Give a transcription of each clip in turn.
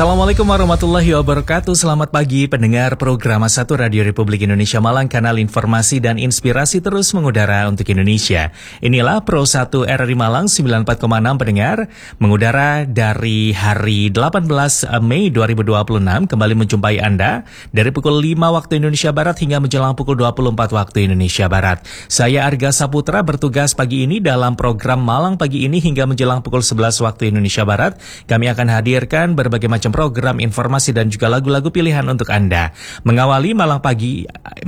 Assalamualaikum warahmatullahi wabarakatuh. Selamat pagi pendengar program 1 Radio Republik Indonesia Malang, kanal informasi dan inspirasi terus mengudara untuk Indonesia. Inilah Pro 1 RRI Malang 94,6 pendengar, mengudara dari hari 18 Mei 2026, kembali menjumpai Anda dari pukul 5 waktu Indonesia Barat hingga menjelang pukul 24 waktu Indonesia Barat. Saya Arga Saputra bertugas pagi ini dalam program Malang Pagi ini hingga menjelang pukul 11 waktu Indonesia Barat. Kami akan hadirkan berbagai macam program, informasi dan juga lagu-lagu pilihan untuk Anda. Mengawali Malang Pagi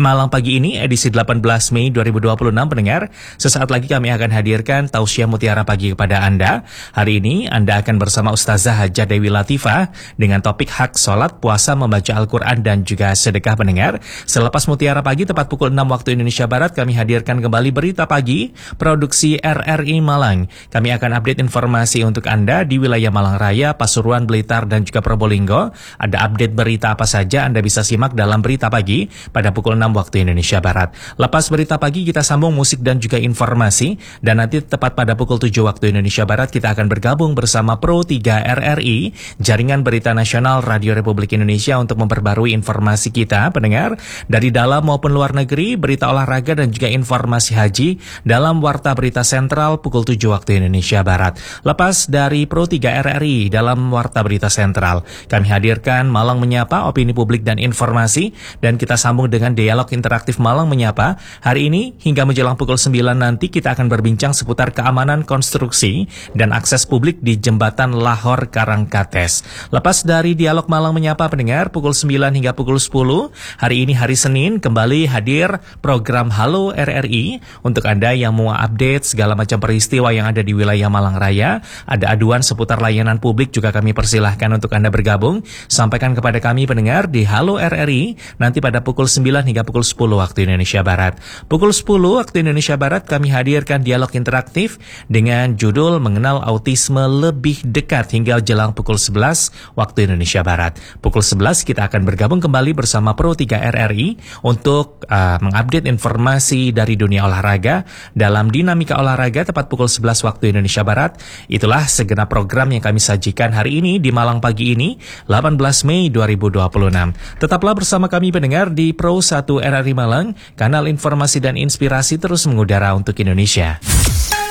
ini edisi 18 Mei 2026 pendengar, sesaat lagi kami akan hadirkan Tausiah Mutiara Pagi kepada Anda. Hari ini Anda akan bersama Ustazah Hajah Dewi Latifah dengan topik hak sholat, puasa, membaca Al-Quran dan juga sedekah pendengar. Selepas Mutiara Pagi tepat pukul 6 waktu Indonesia Barat, kami hadirkan kembali Berita Pagi produksi RRI Malang. Kami akan update informasi untuk Anda di wilayah Malang Raya, Pasuruan, Blitar dan juga Probolinggo. Ada update berita apa saja Anda bisa simak dalam Berita Pagi pada pukul 6 waktu Indonesia Barat. Lepas Berita Pagi kita sambung musik dan juga informasi, dan nanti tepat pada pukul 7 waktu Indonesia Barat kita akan bergabung bersama Pro 3 RRI, Jaringan Berita Nasional Radio Republik Indonesia, untuk memperbarui informasi kita pendengar dari dalam maupun luar negeri, berita olahraga dan juga informasi haji dalam Warta Berita Sentral pukul 7 waktu Indonesia Barat. Lepas dari Pro 3 RRI dalam Warta Berita Sentral, kami hadirkan Malang Menyapa, opini publik dan informasi, dan kita sambung dengan dialog interaktif Malang Menyapa. Hari ini hingga menjelang pukul 9 nanti kita akan berbincang seputar keamanan konstruksi dan akses publik di Jembatan Lahor Karangkates. Lepas dari dialog Malang Menyapa pendengar, pukul 9 hingga pukul 10, hari ini hari Senin kembali hadir program Halo RRI untuk Anda yang mau update segala macam peristiwa yang ada di wilayah Malang Raya. Ada aduan seputar layanan publik juga kami persilahkan untuk Anda bergabung. Sampaikan kepada kami pendengar di Halo RRI nanti pada pukul 9 hingga pukul 10 waktu Indonesia Barat. Pukul 10 waktu Indonesia Barat kami hadirkan dialog interaktif dengan judul Mengenal Autisme Lebih Dekat hingga jelang pukul 11 waktu Indonesia Barat. Pukul 11 kita akan bergabung kembali bersama Pro 3 RRI untuk mengupdate informasi dari dunia olahraga dalam Dinamika Olahraga tepat pukul 11 waktu Indonesia Barat. Itulah segenap program yang kami sajikan hari ini di Malang Pagi ini 18 Mei 2026. Tetaplah bersama kami pendengar di Pro 1 RRI Malang, kanal informasi dan inspirasi terus mengudara untuk Indonesia.